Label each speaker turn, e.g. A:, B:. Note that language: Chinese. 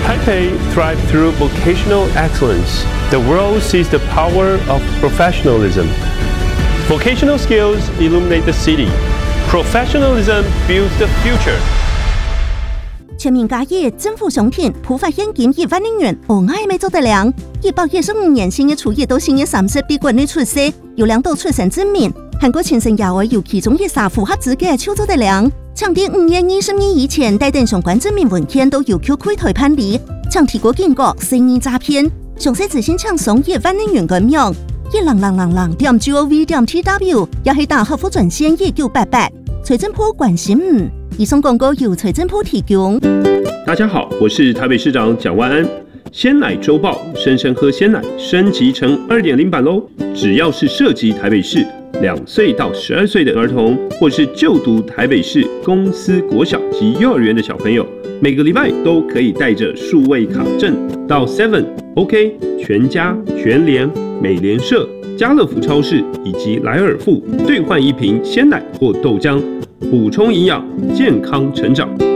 A: Taipei thrives through vocational excellence. The world sees the power of professionalism. Vocational skills illuminate the city. Professionalism builds the future.
B: 全民家业政府商品普发现金1万元，我爱没做得了。125年新嘅初一到新嘅30比国内出世，有2道出生证明。韩国前生幼儿有其中13符合资格就做得了。强调5月20日以前带等相关证明文件都要求开台判理，强提过警告声音诈骗，详细资讯请上1万元官网10000.gov.tw， 也係打客服專線1988。財政部關心你。以上廣告由財政部提供。
A: 大家好，我是台北市長蔣萬安。鮮奶週報，生生喝鮮奶升級成2.0版嘍！只要是涉及台北市2歲到12歲的兒童，或是就讀台北市公司國小及幼兒園的小朋友，每個禮拜都可以帶着數位卡證到 Seven、OK、全家、全聯、美聯社、家樂福超市以及萊爾富兌換1瓶鮮奶或豆漿，補充營養，健康成長。